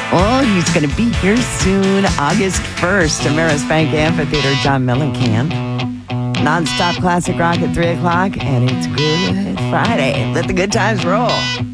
Oh, he's going to be here soon, August 1st, Ameris Bank Amphitheater, John Mellencamp. Non-stop classic rock at 3 o'clock, and it's Good Friday. Let the good times roll.